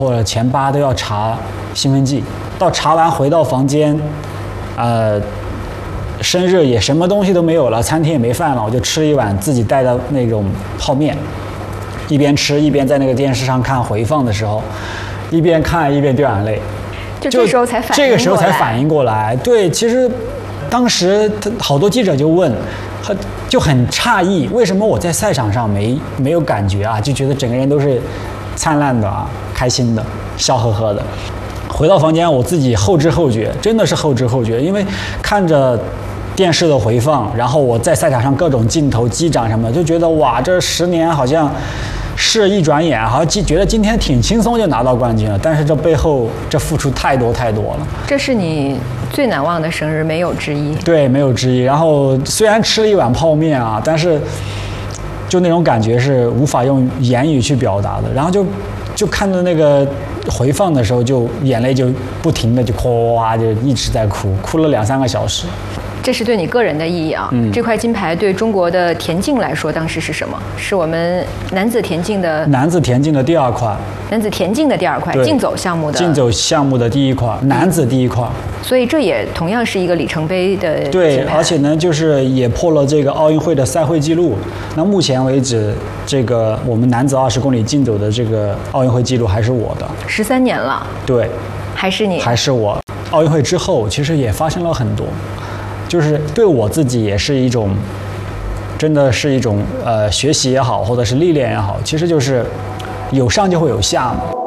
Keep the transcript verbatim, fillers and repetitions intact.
或者前八都要查兴奋剂。到查完回到房间，呃，生日也什么东西都没有了，餐厅也没饭了，我就吃了一碗自己带的那种泡面，一边吃一边在那个电视上看回放的时候，一边看一边掉眼泪。 就这时候才反应过来。 这个时候才反应过来，对，其实当时好多记者就问，就很诧异，为什么我在赛场上没没有感觉啊？就觉得整个人都是灿烂的啊，开心的，笑呵呵的。回到房间，我自己后知后觉，真的是后知后觉，因为看着电视的回放，然后我在赛场上各种镜头、击掌什么的，就觉得哇，这十年好像是一转眼，好像觉得今天挺轻松就拿到冠军了，但是这背后这付出太多太多了。 这是你最难忘的生日，没有之一。 对，没有之一。然后虽然吃了一碗泡面啊，但是就那种感觉是无法用言语去表达的。然后就就看着那个回放的时候，就眼泪就不停的就哗就一直在哭，哭了两三个小时。 这是对你个人的意义啊！嗯、这块金牌对中国的田径来说，当时是什么？是我们男子田径的男子田径的第二块， 男子田径的第二块，竞走项目的竞走项目的第一块，男子第一块。 所以这也同样是一个里程碑的金牌。 对，而且呢，就是也破了这个奥运会的赛会纪录。那目前为止，这个我们男子二十公里竞走的这个奥运会纪录还是我的。 十三年了。 对， 还是你？ 还是我。奥运会之后，其实也发生了很多。就是对我自己也是一种，真的是一种呃学习也好，或者是历练也好，其实就是有上就会有下嘛。